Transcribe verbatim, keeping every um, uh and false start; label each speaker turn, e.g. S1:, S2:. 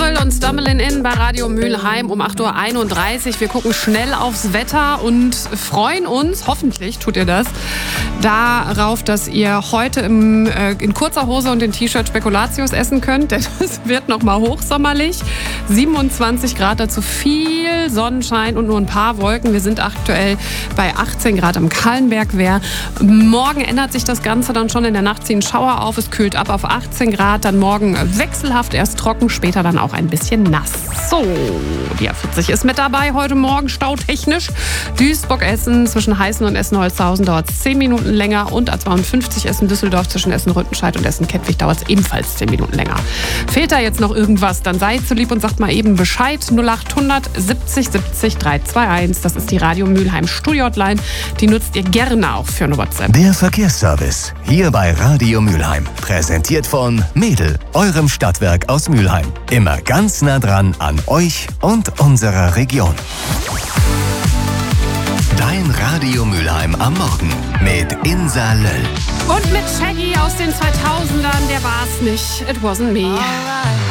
S1: April und Stumbling In bei Radio Mülheim um acht Uhr einunddreißig. Wir gucken schnell aufs Wetter und freuen uns, hoffentlich tut ihr das, darauf, dass ihr heute im, äh, in kurzer Hose und in T-Shirt Spekulatius essen könnt, denn es wird noch mal hochsommerlich. siebenundzwanzig Grad, dazu viel Sonnenschein und nur ein paar Wolken. Wir sind aktuell bei achtzehn Grad am Kahlenbergwehr. Morgen ändert sich das Ganze dann schon. In der Nacht ziehen Schauer auf. Es kühlt ab auf achtzehn Grad. Dann morgen wechselhaft, erst trocken, später dann auch ein bisschen nass. So, die A vierzig ist mit dabei heute Morgen stautechnisch. Duisburg-Essen zwischen Heißen und Essen-Holzhausen dauert es zehn Minuten länger. Und A zweiundfünfzig Essen-Düsseldorf zwischen Essen-Rüttenscheid und Essen-Kettwig dauert es ebenfalls zehn Minuten länger. Fehlt da jetzt noch irgendwas, dann seid so lieb und sagt mal eben Bescheid. null achthundert siebzig siebzig dreihunderteinundzwanzig. Das ist die Radio Mülheim Studio-Hotline. Die nutzt ihr gerne auch für eine WhatsApp.
S2: Der Verkehrsservice hier bei Radio Mülheim. Präsentiert von Mädel, eurem Stadtwerk aus Mülheim. Immer ganz nah dran an euch und unserer Region. Dein Radio Mülheim am Morgen mit Insa Löll.
S1: Und mit Shaggy aus den zweitausendern, der war's nicht. It wasn't me.
S3: Alright.